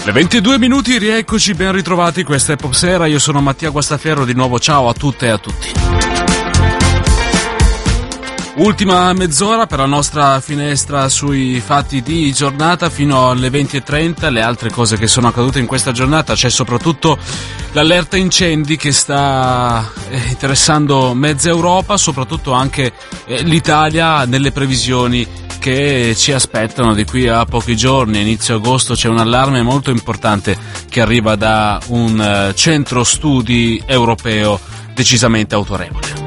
Le 22 minuti, rieccoci, ben ritrovati, questa è Popsera, io sono Mattia Guastaferro, di nuovo ciao a tutte e a tutti. Ultima mezz'ora per la nostra finestra sui fatti di giornata fino alle 20:30, le altre cose che sono accadute in questa giornata, c'è soprattutto l'allerta incendi che sta interessando mezza Europa, soprattutto anche l'Italia nelle previsioni che ci aspettano di qui a pochi giorni. Inizio agosto c'è un allarme molto importante che arriva da un centro studi europeo decisamente autorevole.